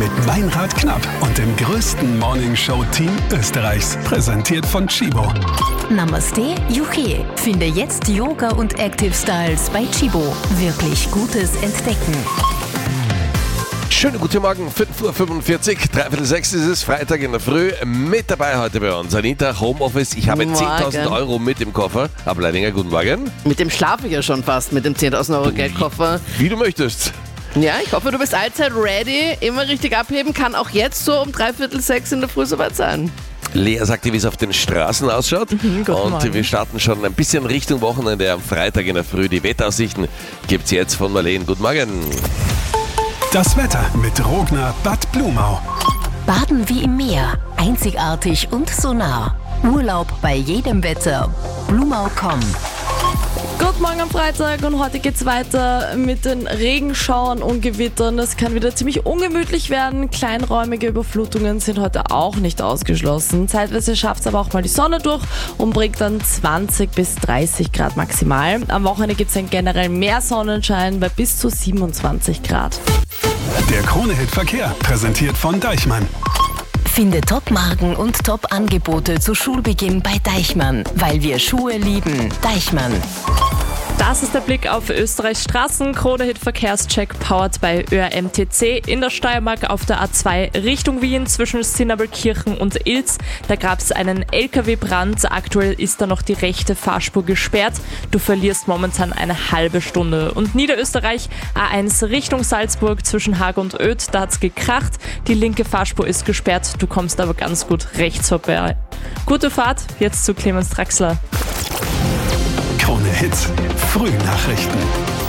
mit Meinrad Knapp und dem größten Morningshow-Team Österreichs. Präsentiert von Chibo. Namaste, Juche. Finde jetzt Yoga und Active Styles bei Chibo. Wirklich Gutes entdecken. Schönen guten Morgen, 5:45 Uhr, 5:45 ist es, Freitag in der Früh. Mit dabei heute bei uns Anita, Homeoffice. Ich habe 10.000 Euro mit im Koffer. Ableidinger, guten Morgen. Mit dem schlafe ich ja schon fast, mit dem 10.000 Euro Geldkoffer. Wie du möchtest. Ja, ich hoffe, du bist allzeit ready, immer richtig abheben, kann auch jetzt so um 5:45 in der Früh soweit sein. Lea sagte, wie es auf den Straßen ausschaut. Und wir starten schon ein bisschen Richtung Wochenende am Freitag in der Früh. Die Wetteraussichten gibt es jetzt von Marlene. Guten Morgen. Das Wetter mit Rogner Bad Blumau. Baden wie im Meer. Einzigartig und so nah. Urlaub bei jedem Wetter. Blumau.com. Guten Morgen am Freitag und heute geht's weiter mit den Regenschauern und Gewittern. Es kann wieder ziemlich ungemütlich werden. Kleinräumige Überflutungen sind heute auch nicht ausgeschlossen. Zeitweise schafft's aber auch mal die Sonne durch und bringt dann 20 bis 30 Grad maximal. Am Wochenende gibt's dann generell mehr Sonnenschein bei bis zu 27 Grad. Der Krone-Hit Verkehr, präsentiert von Deichmann. Finde Top-Marken und Top-Angebote zu Schulbeginn bei Deichmann, weil wir Schuhe lieben. Deichmann. Das ist der Blick auf Österreichs Straßen. Krone-Hit Verkehrscheck powered bei ÖRMTC. In der Steiermark auf der A2 Richtung Wien zwischen Sinnabelkirchen und Ilz. Da gab es einen LKW-Brand. Aktuell ist da noch die rechte Fahrspur gesperrt. Du verlierst momentan eine halbe Stunde. Und Niederösterreich A1 Richtung Salzburg zwischen Haag und Oedt. Da hat es gekracht. Die linke Fahrspur ist gesperrt. Du kommst aber ganz gut rechts vorbei. Gute Fahrt. Jetzt zu Clemens Draxler. Krone Hits, Frühnachrichten.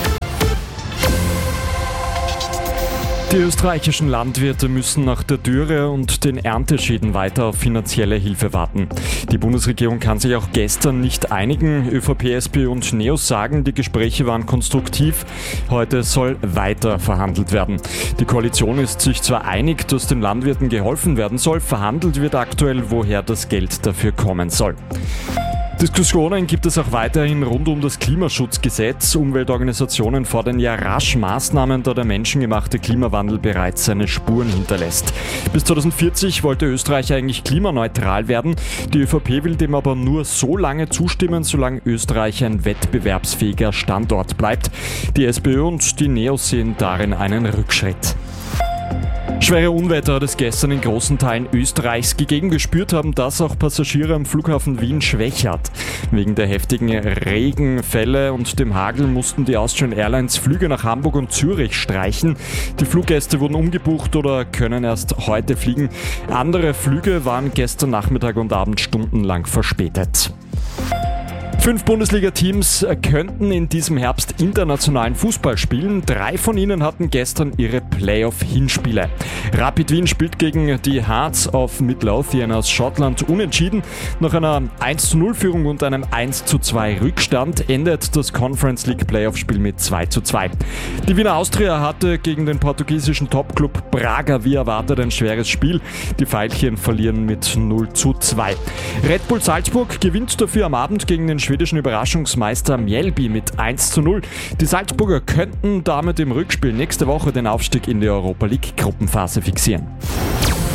Die österreichischen Landwirte müssen nach der Dürre und den Ernteschäden weiter auf finanzielle Hilfe warten. Die Bundesregierung kann sich auch gestern nicht einigen. ÖVP, SPÖ und NEOS sagen, die Gespräche waren konstruktiv. Heute soll weiter verhandelt werden. Die Koalition ist sich zwar einig, dass den Landwirten geholfen werden soll, verhandelt wird aktuell, woher das Geld dafür kommen soll. Diskussionen gibt es auch weiterhin rund um das Klimaschutzgesetz. Umweltorganisationen fordern ja rasch Maßnahmen, da der menschengemachte Klimawandel bereits seine Spuren hinterlässt. Bis 2040 wollte Österreich eigentlich klimaneutral werden. Die ÖVP will dem aber nur so lange zustimmen, solange Österreich ein wettbewerbsfähiger Standort bleibt. Die SPÖ und die NEOS sehen darin einen Rückschritt. Schwere Unwetter hat es gestern in großen Teilen Österreichs gegeben. Gespürt haben das auch Passagiere am Flughafen Wien-Schwechat. Wegen der heftigen Regenfälle und dem Hagel mussten die Austrian Airlines Flüge nach Hamburg und Zürich streichen. Die Fluggäste wurden umgebucht oder können erst heute fliegen. Andere Flüge waren gestern Nachmittag und Abend stundenlang verspätet. 5 Bundesliga-Teams könnten in diesem Herbst internationalen Fußball spielen. 3 von ihnen hatten gestern ihre Playoff-Hinspiele. Rapid Wien spielt gegen die Hearts of Midlothian aus Schottland unentschieden. Nach einer 1:0-Führung und einem 1:2 Rückstand endet das Conference League Playoff-Spiel mit 2:2. Die Wiener Austria hatte gegen den portugiesischen Topclub Braga wie erwartet ein schweres Spiel. Die Veilchen verlieren mit 0:2. Red Bull Salzburg gewinnt dafür am Abend gegen den schwedischen Überraschungsmeister Mjällby mit 1:0. Die Salzburger könnten damit im Rückspiel nächste Woche den Aufstieg in die Europa League Gruppenphase fixieren.